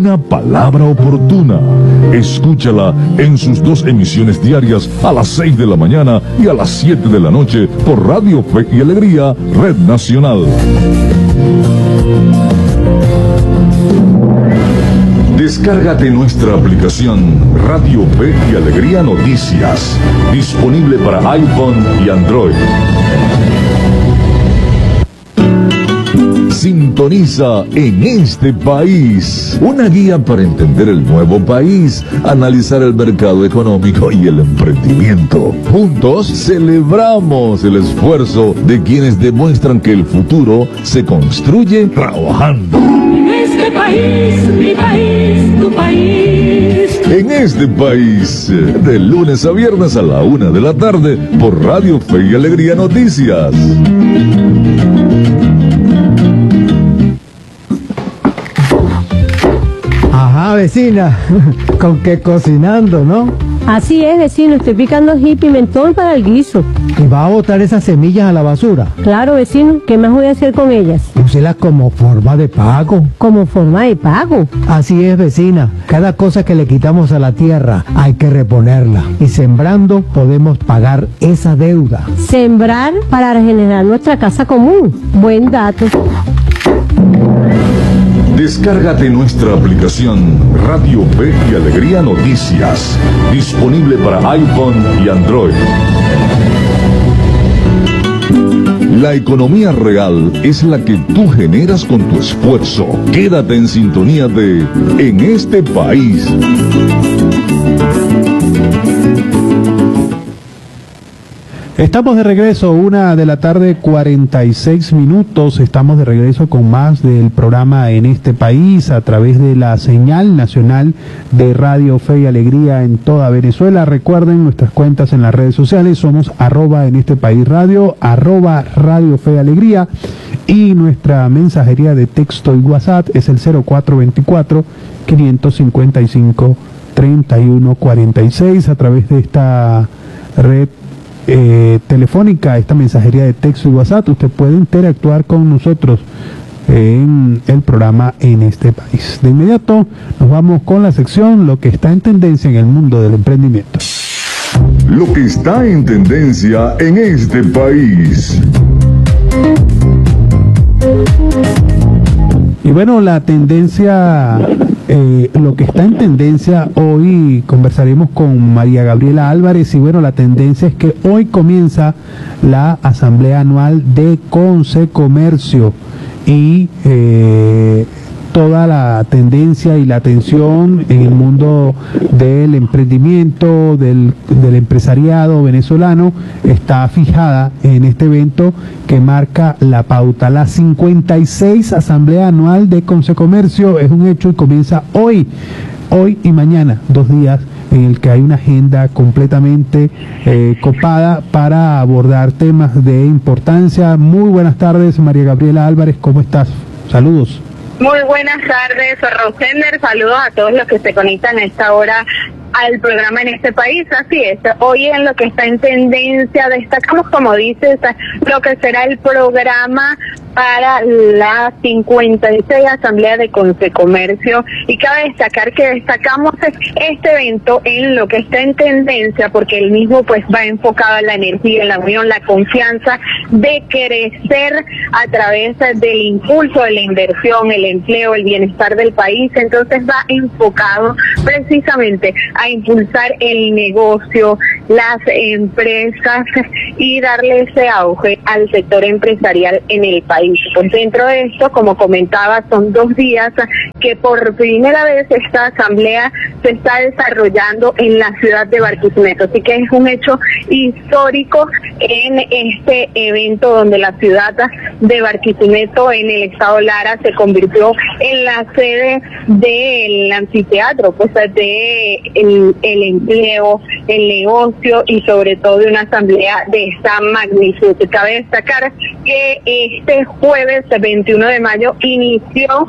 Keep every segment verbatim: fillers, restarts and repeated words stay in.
Una palabra oportuna. Escúchala en sus dos emisiones diarias a las seis de la mañana y a las siete de la noche por Radio Fe y Alegría, Red Nacional. Descárgate nuestra aplicación Radio Fe y Alegría Noticias, disponible para iPhone y Android. Sintoniza En Este País, una guía para entender el nuevo país, analizar el mercado económico y el emprendimiento. Juntos celebramos el esfuerzo de quienes demuestran que el futuro se construye trabajando. En este país, mi país, tu país. En Este País, de lunes a viernes a la una de la tarde por Radio Fe y Alegría Noticias. Ajá, vecina, con qué cocinando, ¿no? Así es, vecino, estoy picando ají y pimentón para el guiso. ¿Y va a botar esas semillas a la basura? Claro, vecino, ¿qué más voy a hacer con ellas? Úselas como forma de pago. ¿Como forma de pago? Así es, vecina, cada cosa que le quitamos a la tierra hay que reponerla. Y sembrando podemos pagar esa deuda. Sembrar para regenerar nuestra casa común. Buen dato. Descárgate nuestra aplicación Radio Fe y Alegría Noticias, disponible para iPhone y Android. La economía real es la que tú generas con tu esfuerzo. Quédate en sintonía de En Este País. Estamos de regreso, una de la tarde, cuarenta y seis minutos. Estamos de regreso con más del programa En Este País a través de la señal nacional de Radio Fe y Alegría en toda Venezuela. Recuerden nuestras cuentas en las redes sociales, somos arroba en este país radio, arroba Radio Fe y Alegría, y nuestra mensajería de texto y WhatsApp es el cero cuatro veinticuatro, quinientos cincuenta y cinco, treinta y uno cuarenta y seis. A través de esta red Eh, telefónica, esta mensajería de texto y WhatsApp, usted puede interactuar con nosotros en el programa En Este País. De inmediato nos vamos con la sección Lo que está en tendencia en el mundo del emprendimiento. Lo que está en tendencia en este país. Y bueno, la tendencia, eh, lo que está en tendencia hoy, conversaremos con María Gabriela Álvarez, y bueno, la tendencia es que hoy comienza la Asamblea Anual de Consecomercio y eh, toda la tendencia y la atención en el mundo del emprendimiento, del, del empresariado venezolano, está fijada en este evento que marca la pauta. La cincuenta y seis Asamblea Anual de Consecomercio es un hecho y comienza hoy, hoy y mañana, dos días en el que hay una agenda completamente eh, copada para abordar temas de importancia. Muy buenas tardes, María Gabriela Álvarez, ¿cómo estás? Saludos. Muy buenas tardes, Rosender. Saludos a todos los que se conectan a esta hora al programa En Este País. Así es, hoy en lo que está en tendencia destacamos, como dices, lo que será el programa para la cincuenta y seis Asamblea de Consecomercio, y cabe destacar que destacamos este evento en lo que está en tendencia porque el mismo pues va enfocado en la energía, en la unión, la confianza de crecer a través del impulso de la inversión, el empleo, el bienestar del país. Entonces va enfocado precisamente a impulsar el negocio, las empresas y darle ese auge al sector empresarial en el país. Pues dentro de esto, como comentaba, son dos días que por primera vez esta asamblea se está desarrollando en la ciudad de Barquisimeto, así que es un hecho histórico en este evento donde la ciudad de Barquisimeto en el estado Lara se convirtió en la sede del anfiteatro, pues de el, el empleo, el negocio y sobre todo de una asamblea de esta magnitud. Cabe destacar que este jueves veintiuno de mayo inició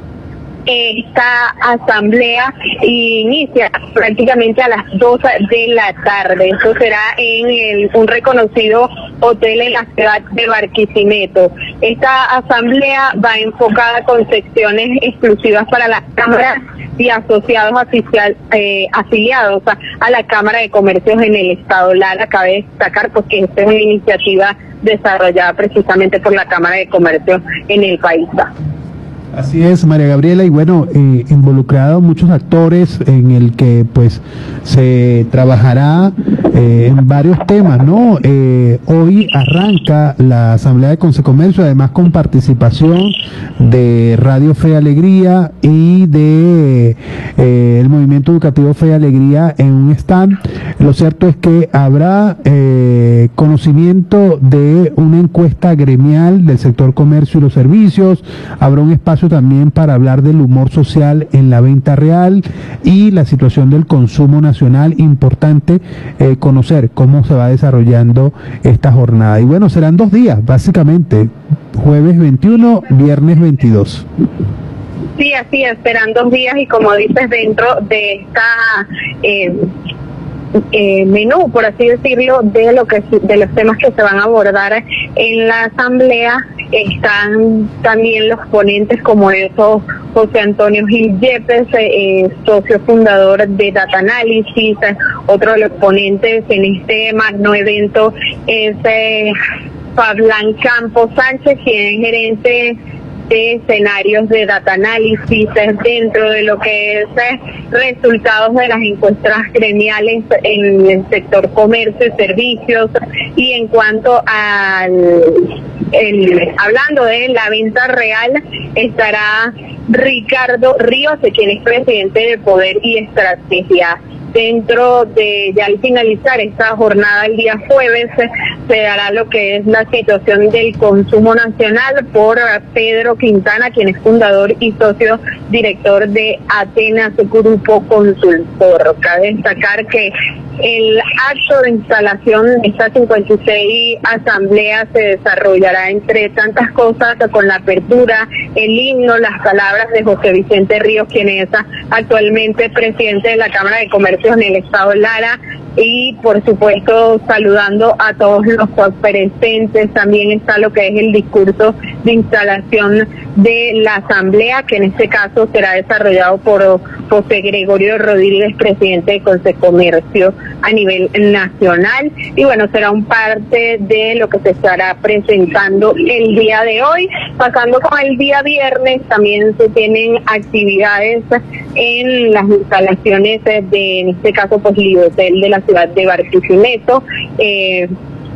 esta asamblea y inicia prácticamente a las dos de la tarde. Esto será en el, un reconocido hotel en la ciudad de Barquisimeto. Esta asamblea va enfocada con secciones exclusivas para las cámaras y asociados oficial, eh, afiliados a, a la Cámara de Comercios en el Estado Lara. Cabe destacar porque esta es una iniciativa desarrollada precisamente por la Cámara de Comercio en el país. Así es, María Gabriela, y bueno, eh, involucrado muchos actores en el que pues se trabajará eh, en varios temas, ¿no? Eh, hoy arranca la Asamblea de Consecomercio, además con participación de Radio Fe y Alegría y de eh, el Movimiento Educativo Fe y Alegría en un stand. Lo cierto es que habrá eh, conocimiento de una encuesta gremial del sector comercio y los servicios, habrá un espacio también para hablar del humor social en la venta real y la situación del consumo nacional. Importante eh, conocer cómo se va desarrollando esta jornada. Y bueno, serán dos días, básicamente, jueves veintiuno, viernes veintidós. Sí, así es, serán dos días y como dices, dentro de esta eh, eh, menú, por así decirlo, de lo que de los temas que se van a abordar en la asamblea, están también los ponentes como eso José Antonio Gil Yepes, eh, socio fundador de Data Analysis. Otro de los ponentes en este magno evento es eh, Fabián Campos Sánchez, quien es gerente de escenarios de Data Analysis dentro de lo que es eh, resultados de las encuestas gremiales en el sector comercio y servicios. Y en cuanto al el, hablando de la venta real, estará Ricardo Ríos, quien es presidente de Poder y Estrategia. Dentro de, ya al finalizar esta jornada el día jueves, se dará lo que es la situación del consumo nacional por Pedro Quintana, quien es fundador y socio director de Atenas Grupo Consultor. Cabe destacar que el acto de instalación de esta cincuenta y seis asamblea se desarrollará, entre tantas cosas, con la apertura, el himno, las palabras de José Vicente Ríos, quien es actualmente presidente de la Cámara de Comercio en el Estado Lara, y por supuesto saludando a todos los presentes. También está lo que es el discurso de instalación de la asamblea, que en este caso será desarrollado por José Gregorio Rodríguez, presidente de Consecomercio a nivel nacional. Y bueno, será un parte de lo que se estará presentando el día de hoy. Pasando con el día viernes, también se tienen actividades en las instalaciones de, en este caso, pues, Lidotel de la ciudad de Barquisimeto. Eh,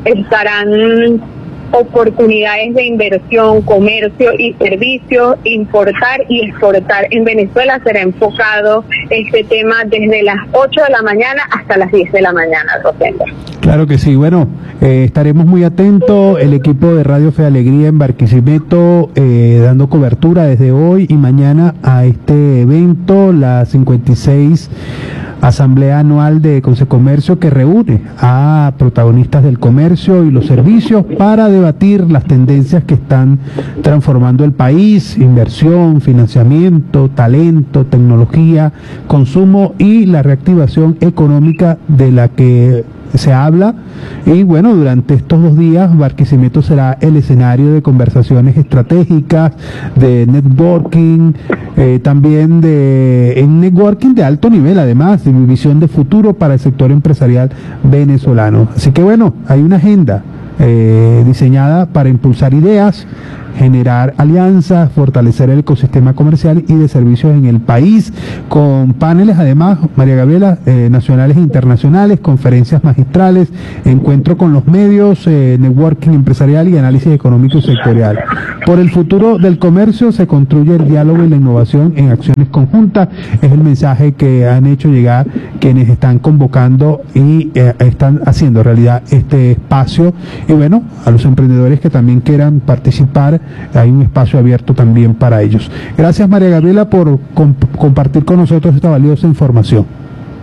estarán oportunidades de inversión, comercio y servicios, importar y exportar en Venezuela. Será enfocado este tema desde las ocho de la mañana hasta las diez de la mañana, Rosendo. Claro que sí, bueno, eh, estaremos muy atentos, el equipo de Radio Fe y Alegría en Barquisimeto eh, dando cobertura desde hoy y mañana a este evento, la cincuenta y seis Asamblea Anual de Consecomercio, que reúne a protagonistas del comercio y los servicios para debatir las tendencias que están transformando el país: inversión, financiamiento, talento, tecnología, consumo y la reactivación económica de la que se habla. Y bueno, durante estos dos días Barquisimeto será el escenario de conversaciones estratégicas, de networking, eh, también de en networking de alto nivel, además de visión de futuro para el sector empresarial venezolano. Así que bueno, hay una agenda eh, diseñada para impulsar ideas, generar alianzas, fortalecer el ecosistema comercial y de servicios en el país, con paneles además, María Gabriela, eh, nacionales e internacionales, conferencias magistrales, encuentro con los medios, eh, networking empresarial y análisis económico y sectorial. Por el futuro del comercio se construye el diálogo y la innovación en acciones conjuntas. Es el mensaje que han hecho llegar quienes están convocando y eh, están haciendo realidad este espacio. Y bueno, a los emprendedores que también quieran participar, hay un espacio abierto también para ellos. Gracias, María Gabriela, por comp- compartir con nosotros esta valiosa información.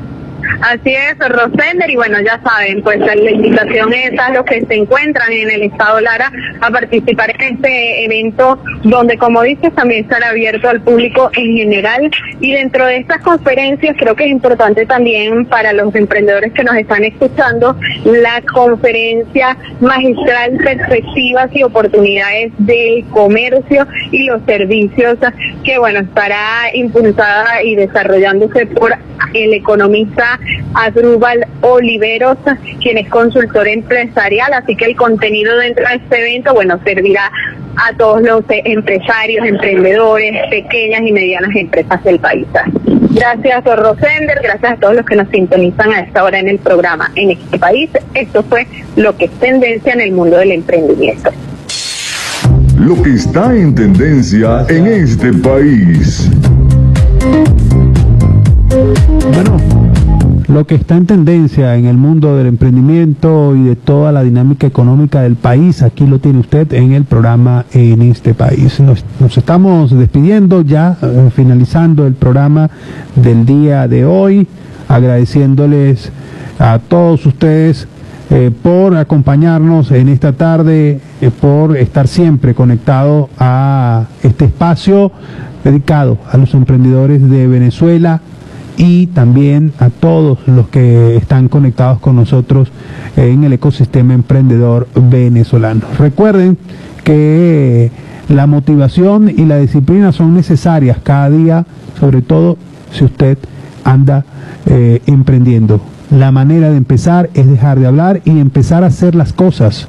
Así es, Rosender, y bueno, ya saben, pues la invitación es a los que se encuentran en el estado Lara a participar en este evento, donde, como dices, también estará abierto al público en general. Y dentro de estas conferencias creo que es importante también para los emprendedores que nos están escuchando la conferencia magistral Perspectivas y Oportunidades del Comercio y los Servicios, que bueno, estará impulsada y desarrollándose por el economista Adrúbal Oliveros, quien es consultor empresarial, así que el contenido dentro de este evento, bueno, servirá a todos los eh, empresarios, emprendedores, pequeñas y medianas empresas del país. Gracias, Rosender, gracias a todos los que nos sintonizan a esta hora en el programa En Este País. Esto fue lo que es tendencia en el mundo del emprendimiento. Lo que está en tendencia en este país. Bueno, lo que está en tendencia en el mundo del emprendimiento y de toda la dinámica económica del país, aquí lo tiene usted en el programa En Este País. Nos, nos estamos despidiendo ya, eh, finalizando el programa del día de hoy, agradeciéndoles a todos ustedes eh, por acompañarnos en esta tarde, eh, por estar siempre conectado a este espacio dedicado a los emprendedores de Venezuela, y también a todos los que están conectados con nosotros en el ecosistema emprendedor venezolano. Recuerden que la motivación y la disciplina son necesarias cada día, sobre todo si usted anda eh, emprendiendo. La manera de empezar es dejar de hablar y empezar a hacer las cosas.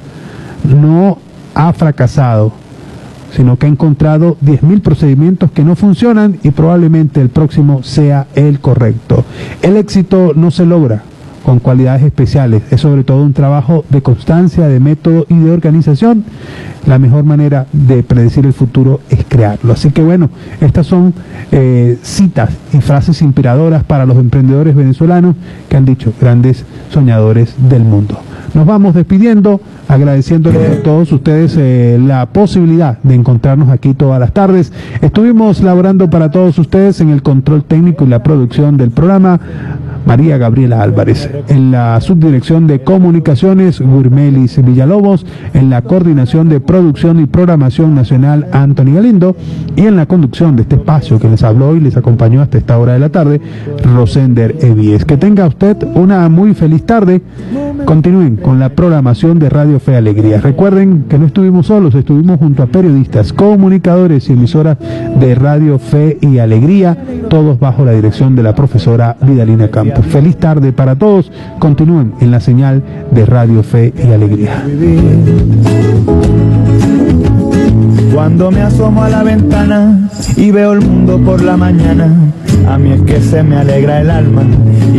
No ha fracasado, sino que ha encontrado diez mil procedimientos que no funcionan y probablemente el próximo sea el correcto. El éxito no se logra con cualidades especiales, es sobre todo un trabajo de constancia, de método y de organización. La mejor manera de predecir el futuro es crearlo. Así que bueno, estas son eh, citas y frases inspiradoras para los emprendedores venezolanos que han dicho grandes soñadores del mundo. Nos vamos despidiendo, agradeciéndoles a todos ustedes eh, la posibilidad de encontrarnos aquí todas las tardes. Estuvimos laborando para todos ustedes en el control técnico y la producción del programa, María Gabriela Álvarez. En la subdirección de comunicaciones, Gurmelis Villalobos. En la coordinación de producción y programación nacional, Anthony Galindo. Y en la conducción de este espacio que les habló y les acompañó hasta esta hora de la tarde, Rosender Evies. Que tenga usted una muy feliz tarde. Continúen con la programación de Radio Fe y Alegría. Recuerden que no estuvimos solos, estuvimos junto a periodistas, comunicadores y emisoras de Radio Fe y Alegría, todos bajo la dirección de la profesora Vidalina Campos. Feliz tarde para todos. Continúen en la señal de Radio Fe y Alegría. Cuando me asomo a la ventana y veo el mundo por la mañana, a mí es que se me alegra el alma.